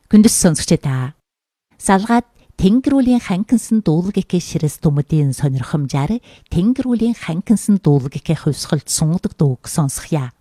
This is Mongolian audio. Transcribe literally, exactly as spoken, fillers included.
Күндүс сонсогчдаа. Салгаад Тэнгэрүүлийн ханкинсан дуулгийнхээ ширэс дүмдийн сонирхомжаар Тэнгэрүүлийн ханкинсан дуулгийнхээ хувьсгалд сунгадаг дууг сонсхъя.